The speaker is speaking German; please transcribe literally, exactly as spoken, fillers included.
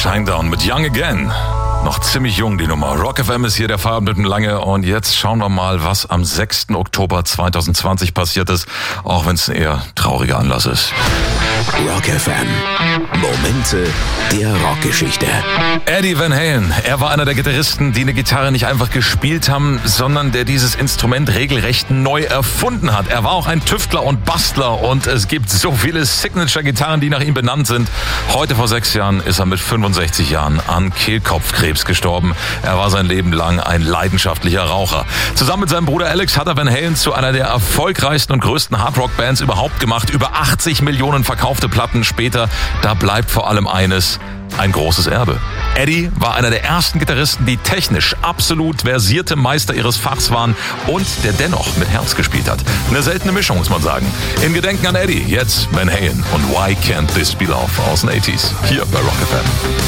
Shinedown mit Young Again. Noch ziemlich jung, die Nummer. Rock F M ist hier der Feierabend mit dem Lange. Und jetzt schauen wir mal, was am sechsten Oktober zweitausendzwanzig passiert ist. Auch wenn es ein eher trauriger Anlass ist. Rock F M. Momente der Rockgeschichte. Eddie Van Halen. Er war einer der Gitarristen, die eine Gitarre nicht einfach gespielt haben, sondern der dieses Instrument regelrecht neu erfunden hat. Er war auch ein Tüftler und Bastler und es gibt so viele Signature-Gitarren, die nach ihm benannt sind. Heute vor sechs Jahren ist er mit fünfundsechzig Jahren an Kehlkopfkrebs gestorben. Er war sein Leben lang ein leidenschaftlicher Raucher. Zusammen mit seinem Bruder Alex hat er Van Halen zu einer der erfolgreichsten und größten Hardrock-Bands überhaupt gemacht. Über achtzig Millionen verkaufte Platten später. Da bleibt vor allem eines: ein großes Erbe. Eddie war einer der ersten Gitarristen, die technisch absolut versierte Meister ihres Fachs waren und der dennoch mit Herz gespielt hat. Eine seltene Mischung, muss man sagen. In Gedenken an Eddie, jetzt Van Halen und Why Can't This Be Love aus den achtziger. Hier bei Rock F M.